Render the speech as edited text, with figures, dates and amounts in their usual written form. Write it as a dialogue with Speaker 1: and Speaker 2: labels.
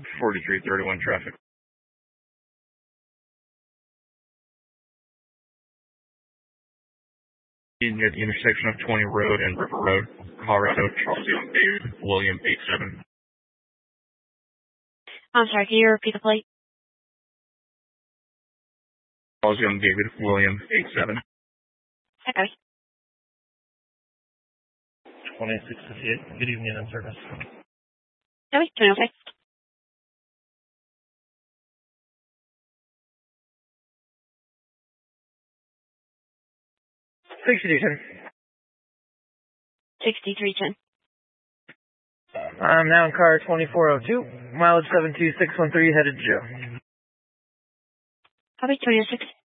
Speaker 1: 4331 traffic. Near the intersection of 20 Road and River Road, Colorado, Charles Young David, William 87.
Speaker 2: I'm sorry, can you repeat the plate?
Speaker 1: Charles Young David, William 87.
Speaker 2: Okay.
Speaker 3: 2658. Good evening in service.
Speaker 2: Okay, 2006.
Speaker 4: $63.10.
Speaker 2: 6310.
Speaker 4: I'm now in car 2402, mileage 72613, headed to Joe.
Speaker 2: Copy, 2006.